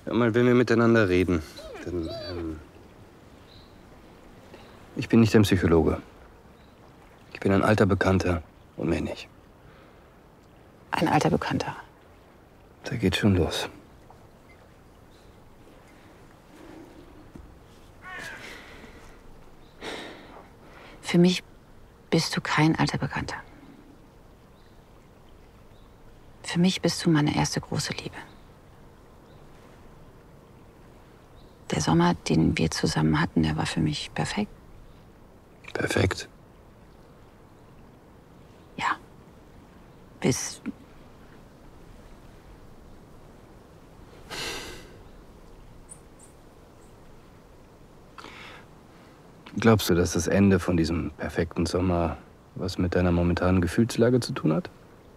Hör mal, wenn wir miteinander reden, dann, ich bin nicht ein Psychologe. Ich bin ein alter Bekannter und mehr nicht. Ein alter Bekannter. Da geht schon los. Für mich bist du kein alter Bekannter. Für mich bist du meine erste große Liebe. Der Sommer, den wir zusammen hatten, der war für mich perfekt. Perfekt. Ja. Bis... Glaubst du, dass das Ende von diesem perfekten Sommer was mit deiner momentanen Gefühlslage zu tun hat?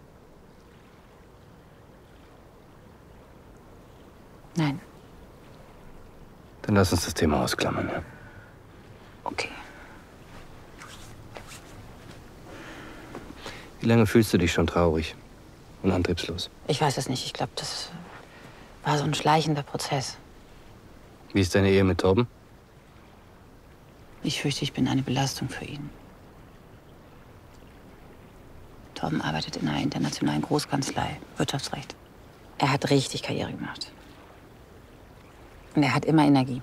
Nein. Dann lass uns das Thema ausklammern, ja? Okay. Wie lange fühlst du dich schon traurig und antriebslos? Ich weiß es nicht. Ich glaube, das war so ein schleichender Prozess. Wie ist deine Ehe mit Torben? Ich fürchte, ich bin eine Belastung für ihn. Torben arbeitet in einer internationalen Großkanzlei, Wirtschaftsrecht. Er hat richtig Karriere gemacht. Und er hat immer Energie.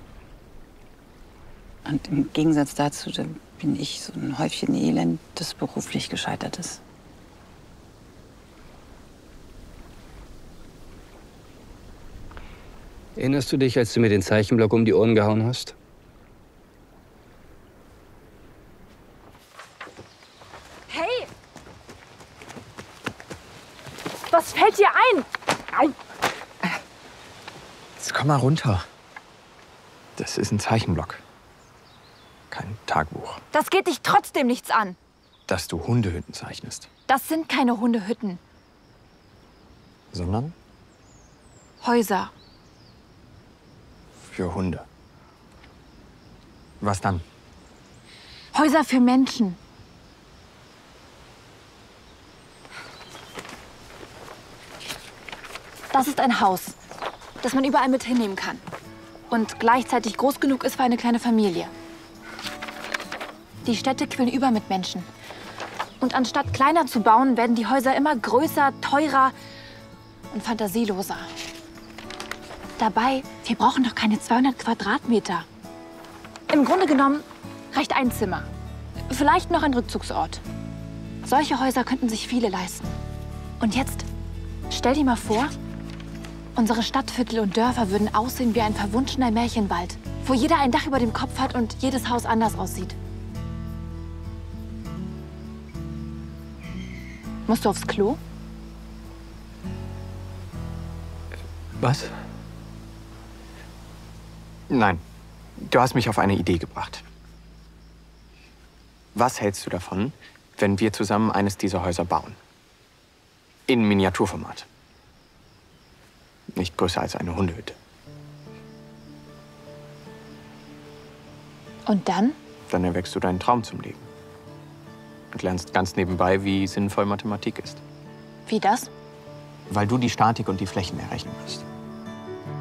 Und im Gegensatz dazu da bin ich so ein Häufchen Elend, das beruflich gescheitert ist. Erinnerst du dich, als du mir den Zeichenblock um die Ohren gehauen hast? Hey! Was fällt dir ein? Au! Jetzt komm mal runter. Das ist ein Zeichenblock. Kein Tagebuch. Das geht dich trotzdem nichts an. Dass du Hundehütten zeichnest. Das sind keine Hundehütten. Sondern Häuser. für Hunde. Was dann? Häuser für Menschen. Das ist ein Haus, das man überall mit hinnehmen kann. Und gleichzeitig groß genug ist für eine kleine Familie. Die Städte quillen über mit Menschen. Und anstatt kleiner zu bauen, werden die Häuser immer größer, teurer und fantasieloser. Dabei, wir brauchen doch keine 200 Quadratmeter. Im Grunde genommen reicht ein Zimmer. Vielleicht noch ein Rückzugsort. Solche Häuser könnten sich viele leisten. Und jetzt, stell dir mal vor, unsere Stadtviertel und Dörfer würden aussehen wie ein verwunschener Märchenwald, wo jeder ein Dach über dem Kopf hat und jedes Haus anders aussieht. Musst du aufs Klo? Was? Nein. Du hast mich auf eine Idee gebracht. Was hältst du davon, wenn wir zusammen eines dieser Häuser bauen? In Miniaturformat. Nicht größer als eine Hundehütte. Und dann? Dann erweckst du deinen Traum zum Leben. Und lernst ganz nebenbei, wie sinnvoll Mathematik ist. Wie das? Weil du die Statik und die Flächen errechnen wirst.